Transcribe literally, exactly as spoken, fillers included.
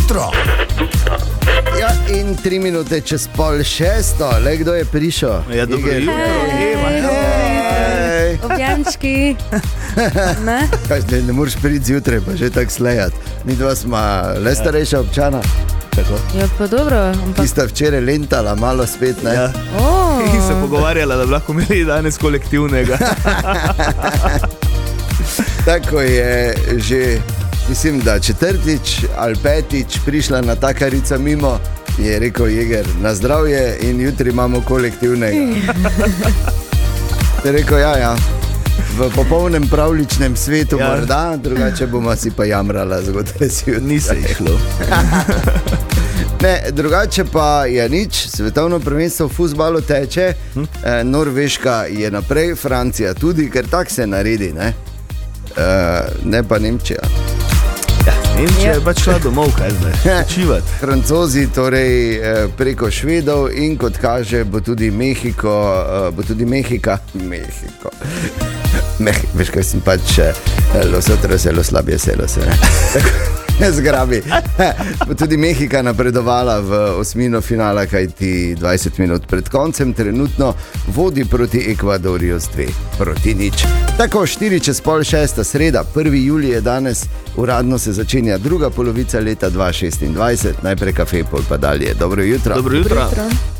jutro. Ja, in tri minute čez pol šesto, le kdo je prišel? Ja, dobro Igor. jutro, Eva. Hej. Objemčki. Ne? Kaj, ne, ne moreš priti zjutraj, pa že tako slejati. Mi dva smo le starejša občana, Tako. Ja, pa dobro. Ampak... ki sta včeraj lentala, malo spet, ne? Ja. Oh. In se pogovarjala, da bi lahko imeli danes kolektivnega. Tako je že, mislim, da četrtič ali petič prišla na takarica mimo, je rekel Jeger, na zdravje in jutri imamo kolektivnega. Je rekel, ja, ja, v popolnem pravličnem svetu Ja. morda, drugače bomo si pa jamrala zgodaj zjutraj. Ni se išlo. Ne, drugače pa je nič, svetovno prvenstvo v fuzbalu teče, hm? e, Norveška je naprej, Francija tudi, ker tak se naredi, ne, e, ne pa Nemčija. Ja, Nemčija Ja. je pač šla domov, kaj zdaj, počivati. Francozi torej e, preko Švedov in kot kaže bo tudi Mehiko, e, bo tudi Mehika, Mehiko. Meh, veš, kaj sem pač e, losotro se, lo slabje se, lo se, ne. Ne zgrabi. Bo tudi Mehika napredovala v osmino finala, kajti dvajset minut pred koncem trenutno vodi proti Ekvadorju z dve proti nič. Tako, štiri čez pol šesta sreda, prvi julij je danes, uradno se začenja druga polovica leta dva tisoč šestindvajset, najprej kafe, pol pa dalje. Dobro jutro. Dobro jutro. Jutro.